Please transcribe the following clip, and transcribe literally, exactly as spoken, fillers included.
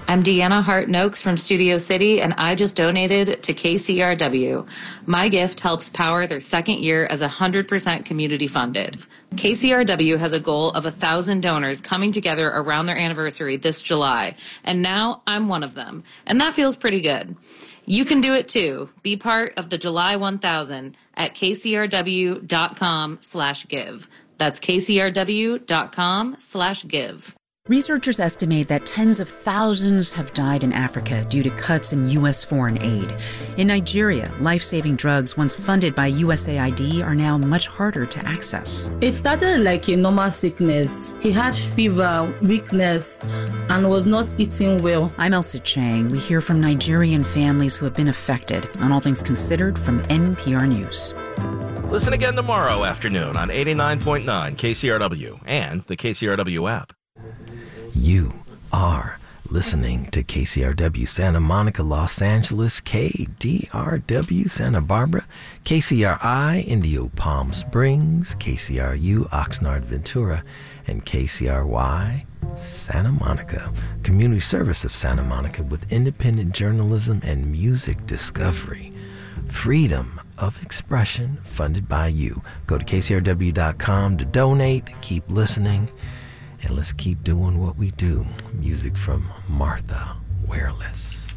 I'm Deanna Hart-Noakes from Studio City, and I just donated to K C R W. My gift helps power their second year as one hundred percent community funded. K C R W has a goal of one thousand donors coming together around their anniversary this July, and now I'm one of them, and that feels pretty good. You can do it too. Be part of the July one thousand at kcrw.com slash give. That's kcrw.com slash give. Researchers estimate that tens of thousands have died in Africa due to cuts in U S foreign aid. In Nigeria, life-saving drugs once funded by U S A I D are now much harder to access. It started like a normal sickness. He had fever, weakness, and was not eating well. I'm Elsa Chang. We hear from Nigerian families who have been affected on All Things Considered from N P R News. Listen again tomorrow afternoon on eighty-nine point nine K C R W and the K C R W app. You are listening to K C R W Santa Monica, Los Angeles, K D R W Santa Barbara, K C R I Indio Palm Springs, K C R U Oxnard Ventura, and K C R Y Santa Monica, community service of Santa Monica with independent journalism and music discovery. Freedom of expression funded by you. Go to K C R W dot com to donate. Keep listening. And let's keep doing what we do. Music from Martha Wireless.